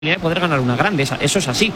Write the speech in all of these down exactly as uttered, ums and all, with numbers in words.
de poder ganar una grande, eso es así.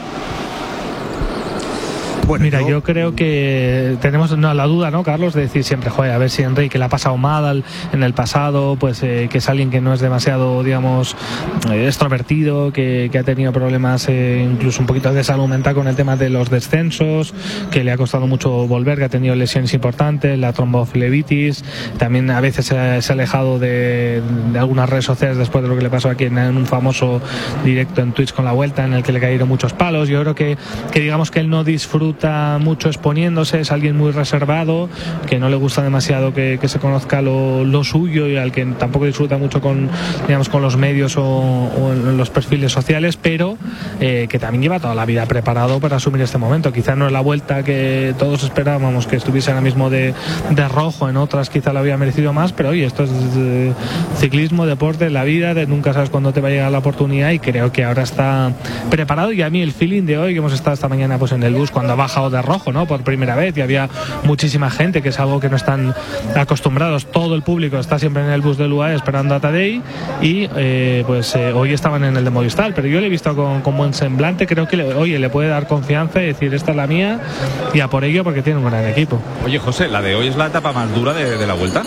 Bueno, mira, yo, yo creo que tenemos no, la duda, ¿no, Carlos? De decir siempre, joder, a ver si Enrique le ha pasado mal en el pasado, pues eh, que es alguien que no es demasiado, digamos, eh, extrovertido, que, que ha tenido problemas eh, incluso un poquito de salud mental con el tema de los descensos, que le ha costado mucho volver, que ha tenido lesiones importantes, la tromboflebitis, también a veces se, se ha alejado de, de algunas redes sociales después de lo que le pasó aquí en, en un famoso directo en Twitch con la Vuelta, en el que le cayeron muchos palos. Yo creo que, que digamos que él no disfruta mucho exponiéndose, es alguien muy reservado, que no le gusta demasiado que, que se conozca lo, lo suyo, y al que tampoco disfruta mucho con, digamos, con los medios o, o en los perfiles sociales, pero eh, que también lleva toda la vida preparado para asumir este momento. Quizá no es la Vuelta que todos esperábamos que estuviese ahora mismo de, de rojo, en otras quizá lo había merecido más, pero oye, esto es eh, ciclismo, deporte, la vida, de nunca sabes cuándo te va a llegar la oportunidad, y creo que ahora está preparado. Y a mí el feeling de hoy, que hemos estado esta mañana pues en el bus cuando va bajado de rojo, ¿no? Por primera vez, y había muchísima gente, que es algo que no están acostumbrados. Todo el público está siempre en el bus del U A E esperando a Tadej, y eh, pues eh, hoy estaban en el de Movistar, pero yo le he visto con, con buen semblante. Creo que le, oye, le puede dar confianza y decir, esta es la mía, y a por ello, porque tiene un gran equipo. Oye, José, ¿la de hoy es la etapa más dura de, de la Vuelta?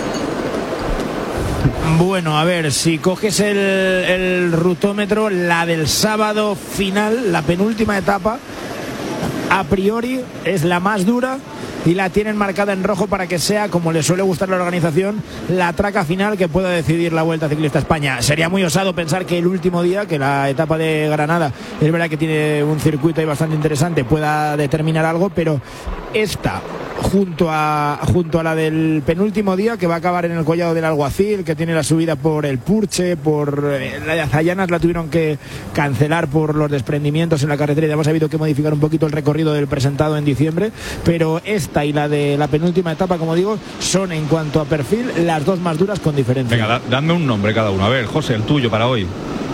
Bueno, a ver, si coges el, el rutómetro, la del sábado final, la penúltima etapa, a priori es la más dura, y la tienen marcada en rojo para que sea, como le suele gustar a la organización, la traca final que pueda decidir la Vuelta Ciclista España. Sería muy osado pensar que el último día, que la etapa de Granada, es verdad que tiene un circuito ahí bastante interesante, pueda determinar algo, pero esta, junto a junto a la del penúltimo día, que va a acabar en el Collado del Alguacil, que tiene la subida por el Purche, por eh, la de Azallanas la tuvieron que cancelar por los desprendimientos en la carretera, y además ha habido que modificar un poquito el recorrido del presentado en diciembre, pero esta y la de la penúltima etapa, como digo, son en cuanto a perfil las dos más duras con diferencia. Venga, da, dame un nombre cada uno. A ver, José, el tuyo para hoy.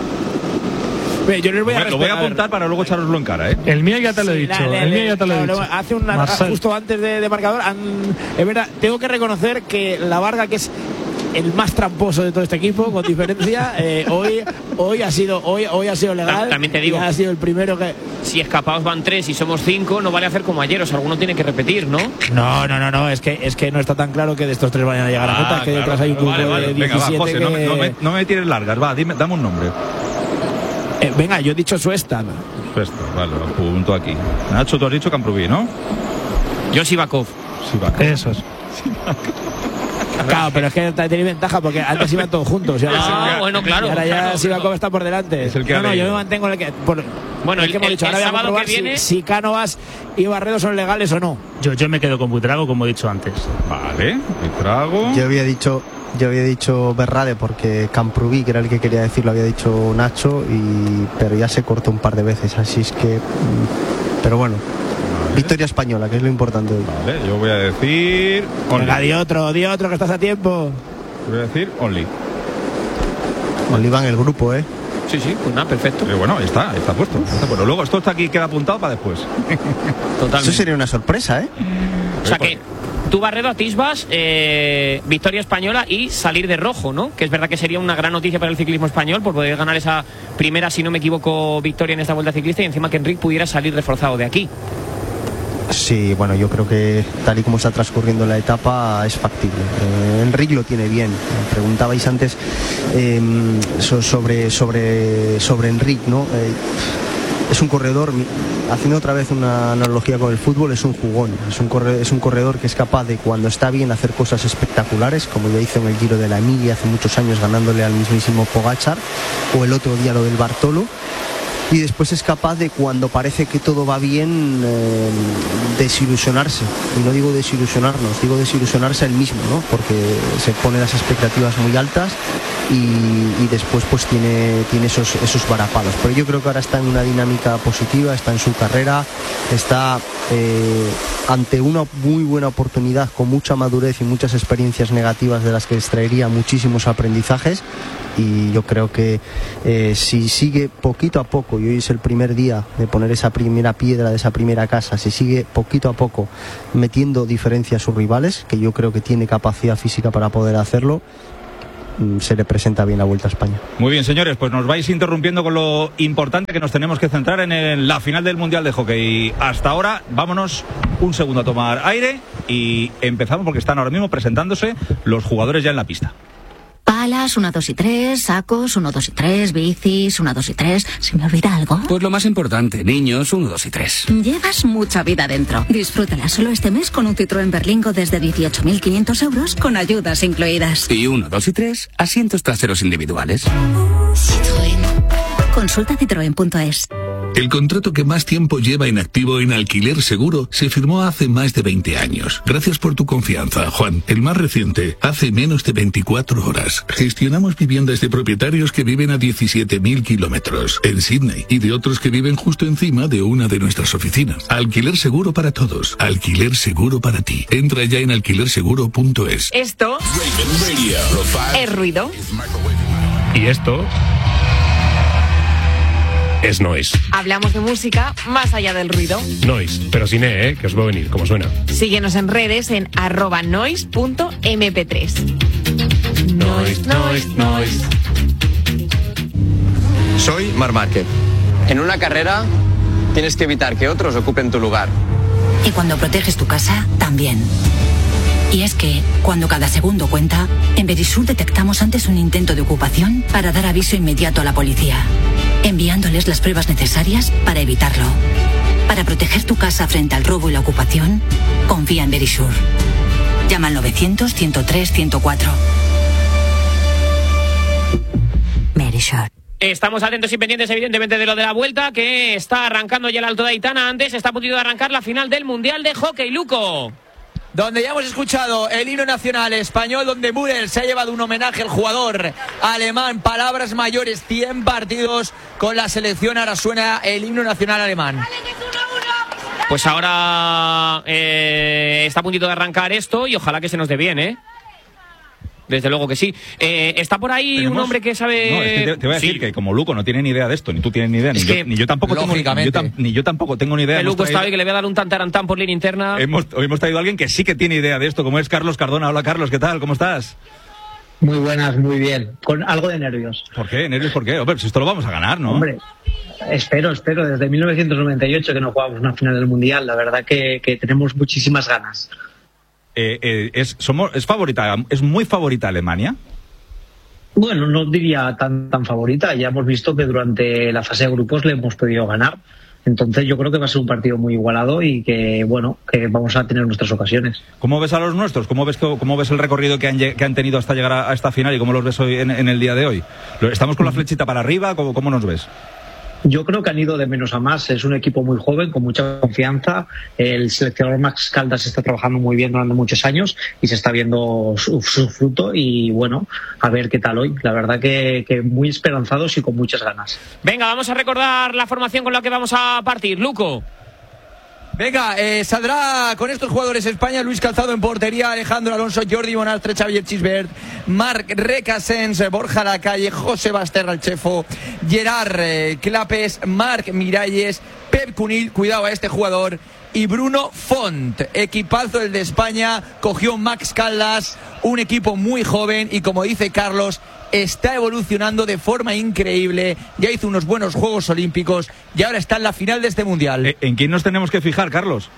Yo les voy a lo voy a apuntar para luego echaroslo en cara, ¿eh? El mío ya te lo he dicho. Sí, la, la, el mío ya te lo he dicho. Hace una, justo antes de, de marcador, han, es verdad, tengo que reconocer que la Varga, que es el más tramposo de todo este equipo, con diferencia, eh, hoy hoy ha sido hoy hoy ha sido legal. También te digo, ha sido el primero que, si escapados van tres y somos cinco, no vale hacer como ayer, o sea, alguno tiene que repetir, ¿no? No, no, no, no, es que es que no está tan claro que de estos tres vayan a llegar ah, a meta, que claro, detrás hay un grupo vale, vale. de diecisiete. Venga, va, José, que... no, me, no, me, no me tires largas, va, dime, dame un nombre. Eh, venga, yo he dicho Suestad. Suestad, vale, lo apunto aquí. Nacho, tú has dicho Camprubí, ¿no? Yo Sivakov. Sivakov. Eso es. Claro, pero es que tiene ventaja porque antes iban todos juntos. Y ahora, ah, sí, bueno, claro. Ahora ya claro, Sivakov claro. está por delante. Es el que no, no, leído. yo me mantengo en el que. Por, bueno, el, el que hemos el, dicho. el, ahora el sábado que si, viene. Si Cánovas y Barredo son legales o no. Yo, yo me quedo con Buitrago, como he dicho antes. Vale, Buitrago. Yo había dicho. Yo había dicho Berrade porque Camprubí, que era el que quería decir, lo había dicho Nacho, y pero ya se cortó un par de veces, así es que. Pero bueno. Vale. Victoria española, que es lo importante hoy. Vale, yo voy a decir. Venga, di otro, di otro, que estás a tiempo. Voy a decir Only. Only va en el grupo, ¿eh? Sí, sí, pues nada, perfecto. Eh, bueno, está, está puesto. Está, bueno, luego esto está aquí, queda apuntado para después. Totalmente. Eso sería una sorpresa, ¿eh? O sea que tú, Barredo, atisbas eh, victoria española y salir de rojo, ¿no? Que es verdad que sería una gran noticia para el ciclismo español por poder ganar esa primera, si no me equivoco, victoria en esta Vuelta Ciclista, y encima que Enric pudiera salir reforzado de aquí. Sí, bueno, yo creo que tal y como está transcurriendo la etapa es factible. Eh, Enric lo tiene bien. Preguntabais antes eh, sobre, sobre, sobre Enric, ¿no? Eh, es un corredor, haciendo otra vez una analogía con el fútbol, es un jugón, es un, corredor, es un corredor que es capaz de, cuando está bien, hacer cosas espectaculares, como ya hizo en el Giro de la Emilia hace muchos años, ganándole al mismísimo Pogačar, o el otro día lo del Bartolo. Y después es capaz de, cuando parece que todo va bien, eh, desilusionarse. Y no digo desilusionarnos, digo desilusionarse él mismo, ¿no? Porque se pone las expectativas muy altas y, y después pues tiene, tiene esos, esos varapalos. Pero yo creo que ahora está en una dinámica positiva, está en su carrera, está eh, ante una muy buena oportunidad, con mucha madurez y muchas experiencias negativas de las que extraería muchísimos aprendizajes. Y yo creo que eh, si sigue poquito a poco, y hoy es el primer día de poner esa primera piedra de esa primera casa, si sigue poquito a poco metiendo diferencia a sus rivales, que yo creo que tiene capacidad física para poder hacerlo, mm, se le presenta bien la Vuelta a España. Muy bien, señores, pues nos vais interrumpiendo con lo importante que nos tenemos que centrar en el, la final del Mundial de Hockey. Hasta ahora, vámonos un segundo a tomar aire y empezamos porque están ahora mismo presentándose los jugadores ya en la pista. Palas, uno, dos y tres, sacos, uno, dos y tres, bicis, uno, dos y tres. ¿Se me olvida algo? Pues lo más importante, niños, uno, dos y tres. Llevas mucha vida dentro. Disfrútala solo este mes con un Citroën Berlingo desde dieciocho mil quinientos euros con ayudas incluidas. Y uno, dos y tres, asientos traseros individuales. Citroën. Consulta citroen punto es. El contrato que más tiempo lleva en activo en Alquiler Seguro se firmó hace más de veinte años. Gracias por tu confianza, Juan. El más reciente, hace menos de veinticuatro horas. Gestionamos viviendas de propietarios que viven a diecisiete mil kilómetros en Sydney y de otros que viven justo encima de una de nuestras oficinas. Alquiler Seguro para todos. Alquiler Seguro para ti. Entra ya en alquiler seguro punto es. Esto es ruido. Y esto es noise. Hablamos de música más allá del ruido. Noise, pero sin E, ¿eh? Que os va a venir, como suena. Síguenos en redes en arroba noise punto eme pe tres. Noise, noise, noise. Soy Marc Márquez. En una carrera tienes que evitar que otros ocupen tu lugar. Y cuando proteges tu casa, también. Y es que, cuando cada segundo cuenta, en Verisur detectamos antes un intento de ocupación para dar aviso inmediato a la policía, enviándoles las pruebas necesarias para evitarlo. Para proteger tu casa frente al robo y la ocupación, confía en Verisur. Llama al novecientos, ciento tres, ciento cuatro. Verisur. Estamos atentos y pendientes, evidentemente, de lo de la Vuelta, que está arrancando ya el Alto de Aitana. Antes está a punto de arrancar la final del Mundial de Hockey, Luco. Donde ya hemos escuchado el himno nacional español, donde Müller se ha llevado un homenaje al jugador alemán. Palabras mayores, cien partidos con la selección. Ahora suena el himno nacional alemán. Pues ahora eh, está a puntito de arrancar esto y ojalá que se nos dé bien, ¿eh? Desde luego que sí. Eh, está por ahí ¿Tenemos? un hombre que sabe... No, es que te, te voy a decir sí. que como Luco no tiene ni idea de esto, ni tú tienes ni idea, ni, yo, ni yo tampoco tengo ni yo, tam, ni yo tampoco tengo ni idea. El Luco traído, está hoy que le voy a dar un tantarantán por línea interna. Hemos, hoy hemos traído a alguien que sí que tiene idea de esto, como es Carlos Cardona. Hola, Carlos, ¿qué tal? ¿Cómo estás? Muy buenas, muy bien. Con algo de nervios. ¿Por qué? ¿Nervios por qué? Hombre, si esto lo vamos a ganar, ¿no? Hombre, espero, espero. Desde mil novecientos noventa y ocho que no jugamos una final del Mundial. La verdad que, que tenemos muchísimas ganas. Eh, eh, es, somos, es favorita, es muy favorita Alemania. Bueno, no diría tan, tan favorita. Ya hemos visto que durante la fase de grupos le hemos podido ganar. Entonces yo creo que va a ser un partido muy igualado y que, bueno, que vamos a tener nuestras ocasiones. ¿Cómo ves a los nuestros? ¿Cómo ves, cómo ves el recorrido que han, que han tenido hasta llegar a, a esta final y cómo los ves hoy en, en el día de hoy? ¿Estamos con la flechita para arriba? ¿Cómo, cómo nos ves? Yo creo que han ido de menos a más. Es un equipo muy joven, con mucha confianza. El seleccionador Max Caldas está trabajando muy bien durante muchos años y se está viendo su, su fruto. Y bueno, a ver qué tal hoy. La verdad que, que muy esperanzados y con muchas ganas. Venga, vamos a recordar la formación con la que vamos a partir. Luco. Venga, eh, saldrá con estos jugadores España: Luis Calzado en portería, Alejandro Alonso, Jordi Bonastre, Xavier Chisbert, Marc Recasens, Borja Lacalle, José Basterra el Chefo, Gerard eh, Clapes, Marc Miralles, Pep Cunil, cuidado a este jugador, y Bruno Font. Equipazo el de España, cogió Max Caldas, un equipo muy joven y, como dice Carlos, está evolucionando de forma increíble. Ya hizo unos buenos Juegos Olímpicos y ahora está en la final de este Mundial. ¿En quién nos tenemos que fijar, Carlos?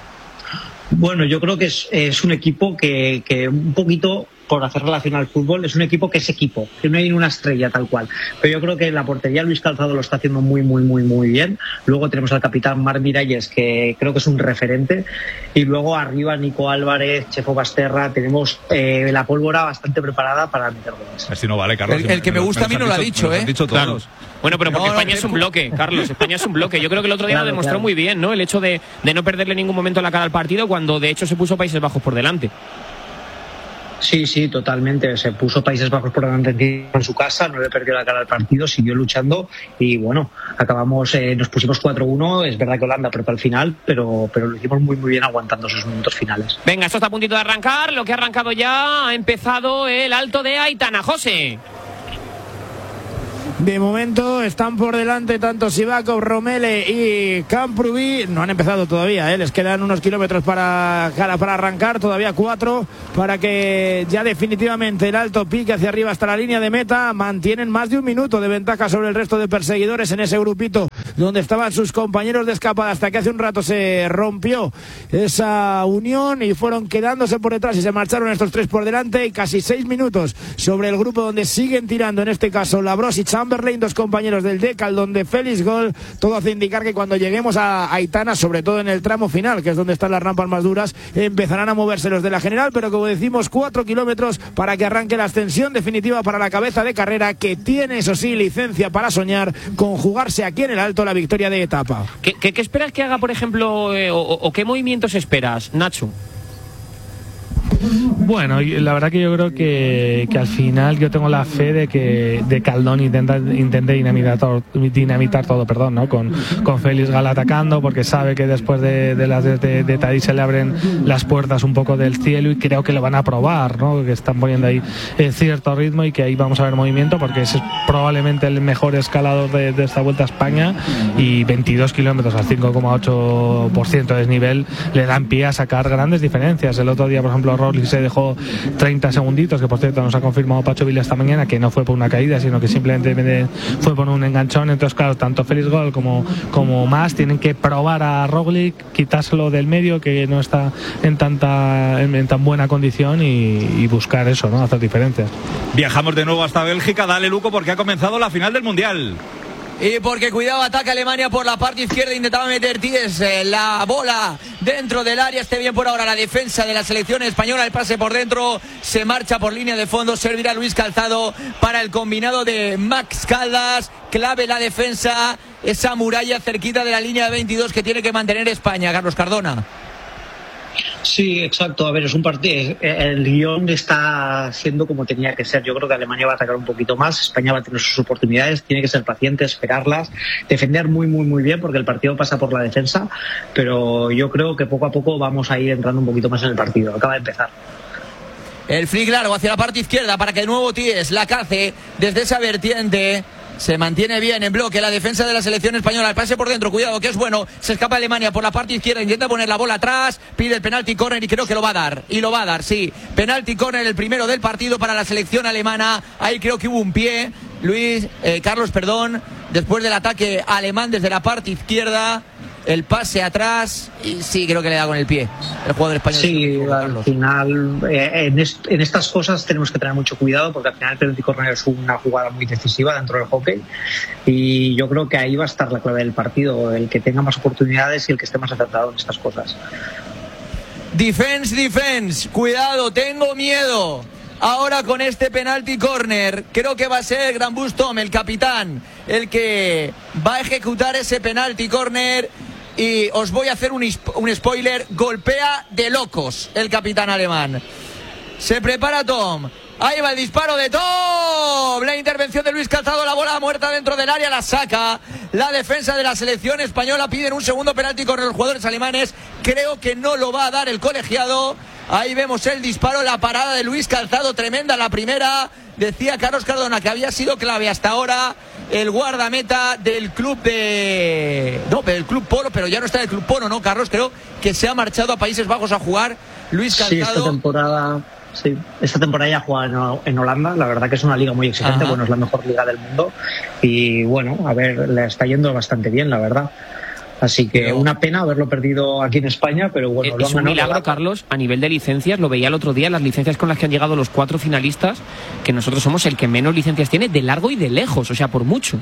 Bueno, yo creo que es, es un equipo que, que un poquito, por hacer relación al fútbol, es un equipo que es equipo, que no hay una estrella tal cual. Pero yo creo que en la portería Luis Calzado lo está haciendo muy, muy, muy, muy bien. Luego tenemos al capitán Marc Miralles, que creo que es un referente. Y luego arriba Nico Álvarez, Chefo Basterra. Tenemos eh, la pólvora bastante preparada para meter goles. Así no vale, Carlos. El, el que me gusta a mí no lo ha dicho, ¿eh? Dicho todos. Claro. Bueno, pero porque no, España no, es un bloque, Carlos. España es un bloque. Yo creo que el otro día claro, lo demostró claro. muy bien, ¿no? El hecho de, de no perderle en ningún momento la cara al partido, cuando de hecho se puso Países Bajos por delante. Sí, sí, totalmente. Se puso Países Bajos por delante en su casa, no le perdió la cara al partido, siguió luchando y bueno, acabamos, eh, nos pusimos cuatro uno. Es verdad que Holanda apretó al final, pero, pero lo hicimos muy, muy bien aguantando esos minutos finales. Venga, esto está a puntito de arrancar. Lo que ha arrancado ya, ha empezado el Alto de Aitana. José. De momento están por delante tanto Sivakov, Romele y Camprubí. No han empezado todavía, ¿eh? Les quedan unos kilómetros para, para arrancar, todavía cuatro, para que ya definitivamente el alto pique hacia arriba hasta la línea de meta. Mantienen más de un minuto de ventaja sobre el resto de perseguidores en ese grupito donde estaban sus compañeros de escapada, hasta que hace un rato se rompió esa unión y fueron quedándose por detrás y se marcharon estos tres por delante, y casi seis minutos sobre el grupo donde siguen tirando, en este caso Labros y Chamberlain, dos compañeros del Decal, donde Félix Gol. Todo hace indicar que cuando lleguemos a Aitana, sobre todo en el tramo final, que es donde están las rampas más duras, empezarán a moverse los de la general, pero como decimos, cuatro kilómetros para que arranque la ascensión definitiva para la cabeza de carrera, que tiene, eso sí, licencia para soñar con jugarse aquí en el Alto la victoria de etapa. ¿Qué, qué, qué esperas que haga, por ejemplo, eh, o, o qué movimientos esperas, Nacho? Bueno, la verdad que yo creo que, que al final yo tengo la fe de que de Caldón intenta, intente dinamitar todo, dinamitar todo perdón, ¿no? Con, con Félix Gal atacando, porque sabe que después de, de las de, de, de Tadí se le abren las puertas un poco del cielo, y creo que lo van a probar, ¿no? Que están poniendo ahí eh, cierto ritmo, y que ahí vamos a ver movimiento, porque ese es probablemente el mejor escalador de, de esta Vuelta a España, y veintidós kilómetros al cinco coma ocho por ciento de desnivel le dan pie a sacar grandes diferencias. El otro día, por ejemplo, Roglic se dejó treinta segunditos, que por cierto nos ha confirmado Pacho Vila esta mañana que no fue por una caída, sino que simplemente fue por un enganchón. Entonces, claro, tanto Félix Gol como, como más tienen que probar a Roglic, quitárselo del medio, que no está en tanta en, en tan buena condición, y, y buscar eso, ¿no? Hacer diferencias. Viajamos de nuevo hasta Bélgica. Dale, Luco, porque ha comenzado la final del Mundial. Y porque cuidado, ataca Alemania por la parte izquierda, intentaba meter Ties eh, la bola dentro del área. Esté bien por ahora la defensa de la selección española, el pase por dentro, se marcha por línea de fondo, servirá Luis Calzado para el combinado de Max Caldas. Clave la defensa, esa muralla cerquita de la línea de veintidós que tiene que mantener España, Carlos Cardona. Sí, exacto. A ver, es un partido. El guión está siendo como tenía que ser. Yo creo que Alemania va a atacar un poquito más. España va a tener sus oportunidades. Tiene que ser paciente, esperarlas, defender muy, muy, muy bien, porque el partido pasa por la defensa. Pero yo creo que poco a poco vamos a ir entrando un poquito más en el partido. Acaba de empezar. El flick largo hacia la parte izquierda para que de nuevo Ties la cace desde esa vertiente. Se mantiene bien en bloque la defensa de la selección española. El pase por dentro, cuidado, que es bueno. Se escapa Alemania por la parte izquierda, intenta poner la bola atrás, pide el penalti córner y creo que lo va a dar. Y lo va a dar, sí. Penalti córner, el primero del partido para la selección alemana. Ahí creo que hubo un pie. Luis, eh, Carlos, perdón. Después del ataque alemán desde la parte izquierda, el pase atrás, y sí, creo que le da con el pie el jugador español. Sí, al final eh, en, est en estas cosas tenemos que tener mucho cuidado, porque al final el penalti córner es una jugada muy decisiva dentro del hockey, y yo creo que ahí va a estar la clave del partido, el que tenga más oportunidades y el que esté más acertado en estas cosas. Defense, defense, cuidado, tengo miedo. Ahora con este penalti córner, creo que va a ser Gran Bustom, el capitán, el que va a ejecutar ese penalti córner. Y os voy a hacer un, un spoiler: golpea de locos el capitán alemán. Se prepara Tom. Ahí va el disparo de Tom. La intervención de Luis Calzado, la bola muerta dentro del área, la saca. La defensa de la selección española piden un segundo penalti con los jugadores alemanes. Creo que no lo va a dar el colegiado. Ahí vemos el disparo, la parada de Luis Calzado, tremenda la primera. Decía Carlos Cardona que había sido clave hasta ahora el guardameta del club de... No, del club Polo, pero ya no está en el club Polo, ¿no, Carlos? Creo que se ha marchado a Países Bajos a jugar Luis Calzado. Sí, esta temporada... Sí, esta temporada ya juega en Holanda. La verdad que es una liga muy exigente. Ajá. Bueno, es la mejor liga del mundo. Y bueno, a ver, le está yendo bastante bien, la verdad. Así que pero, una pena haberlo perdido aquí en España, pero bueno. Es un milagro, Carlos, a nivel de licencias. Lo veía el otro día, las licencias con las que han llegado los cuatro finalistas, que nosotros somos el que menos licencias tiene, de largo y de lejos, o sea, por mucho.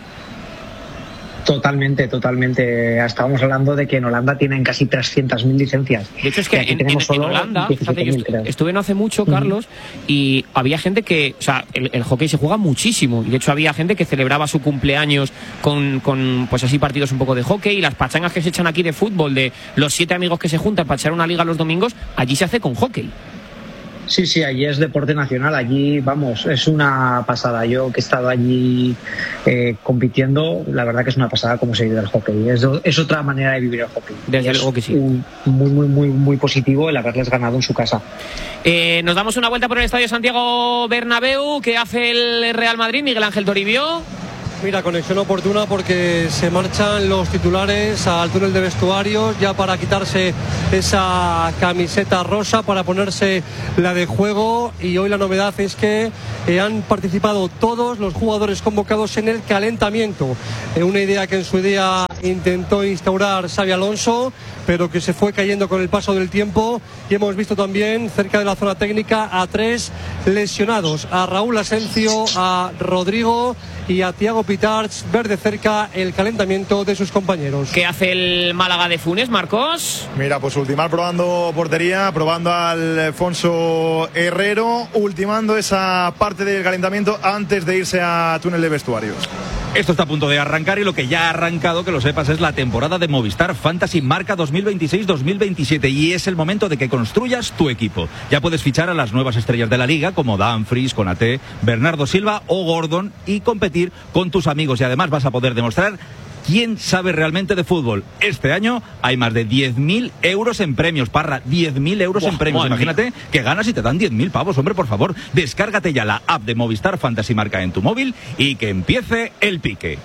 Totalmente, totalmente. Estábamos hablando de que en Holanda tienen casi trescientas mil licencias. De hecho, es que en, en, en Holanda, fíjate, yo estuve, estuve no hace mucho, Carlos, uh-huh. y había gente que, o sea, el, el hockey se juega muchísimo. Y de hecho había gente que celebraba su cumpleaños con, con, pues así, partidos un poco de hockey. Y las pachangas que se echan aquí de fútbol, de los siete amigos que se juntan para echar una liga los domingos, allí se hace con hockey. Sí, sí, allí es deporte nacional, allí, vamos, es una pasada. Yo que he estado allí eh, compitiendo, la verdad que es una pasada como se vive el hockey. Es, es otra manera de vivir el hockey. Desde luego que sí. Un, muy, muy, muy, muy positivo el haberles ganado en su casa. Eh, nos damos una vuelta por el Estadio Santiago Bernabéu. ¿Qué hace el Real Madrid, Miguel Ángel Toribio? Mira, conexión oportuna porque se marchan los titulares al túnel de vestuarios ya para quitarse esa camiseta rosa, para ponerse la de juego, y hoy la novedad es que eh, han participado todos los jugadores convocados en el calentamiento. Eh, una idea que en su día intentó instaurar Xabi Alonso, pero que se fue cayendo con el paso del tiempo, y hemos visto también cerca de la zona técnica a tres lesionados, a Raúl Asencio, a Rodrigo y a Thiago Pitarch, ver de cerca el calentamiento de sus compañeros. ¿Qué hace el Málaga de Funes, Marcos? Mira, pues ultimar probando portería, probando al Alfonso Herrero, ultimando esa parte del calentamiento antes de irse a túnel de vestuarios. Esto está a punto de arrancar, y lo que ya ha arrancado, que lo sepas, es la temporada de Movistar Fantasy Marca dos mil veintiséis dos mil veintisiete, y es el momento de que construyas tu equipo. Ya puedes fichar a las nuevas estrellas de la liga como Dumfries, Konaté, Bernardo Silva o Gordon y competir con tus amigos, y además vas a poder demostrar quién sabe realmente de fútbol. Este año hay más de diez mil euros en premios, Parra, diez mil euros Buah, en premios. Imagínate mía. que ganas y te dan diez mil pavos, hombre, por favor. Descárgate ya la app de Movistar Fantasy Marca en tu móvil y que empiece el pique.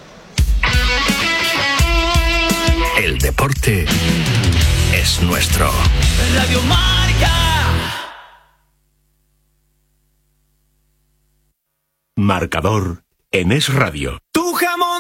El deporte es nuestro. Radio Marca. Marcador en Es Radio. Tu jamón